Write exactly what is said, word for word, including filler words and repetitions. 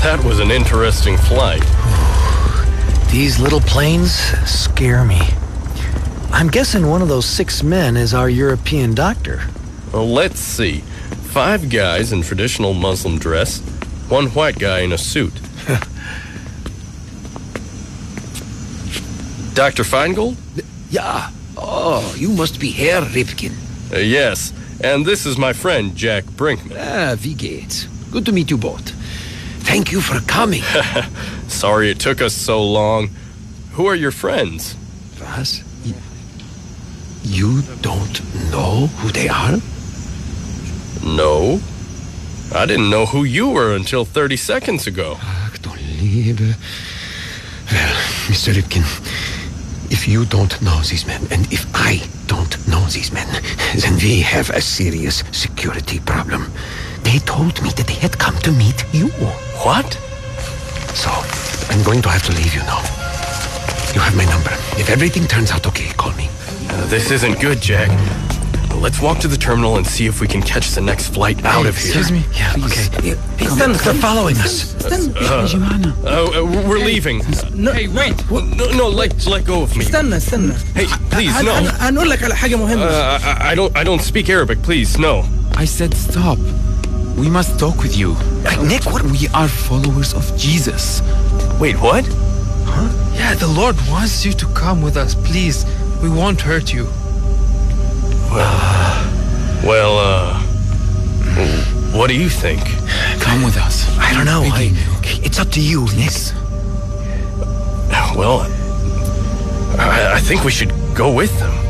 That was an interesting flight. These little planes scare me. I'm guessing one of those six men is our European doctor. Well, let's see. Five guys in traditional Muslim dress, one white guy in a suit. Doctor Feingold? Yeah. Oh, you must be Herr Ripken. Uh, yes, and this is my friend, Jack Brinkman. Ah, wie geht's? Good to meet you both. Thank you for coming. Sorry it took us so long. Who are your friends? Was? You don't know who they are? No. I didn't know who you were until thirty seconds ago. Ach, du Liebe. Well, Mister Ripken, if you don't know these men, and if I don't know these men, then we have a serious security problem. They told me that they had come to meet you. What? So, I'm going to have to leave you now. You have my number. If everything turns out okay, call me. Uh, this isn't good, Jack. Let's walk to the terminal and see if we can catch the next flight out Hey, of here. Excuse me? Yeah, okay. Hey, They're following us. Uh, uh, we're leaving. No, hey, wait. No, no, let, let go of me. استنى استنى. Hey, please, no. هنقول لك على حاجة مهمة. Uh, I, I don't I don't speak Arabic, please, no. I said stop. We must talk with you. Uh, Nick, what? We are followers of Jesus. Wait, what? Yeah, the Lord wants you to come with us. Please, we won't hurt you. Well, well, uh, what do you think? Come with us. I don't know. I, it's up to you, Nick. Well, I, I think we should go with them.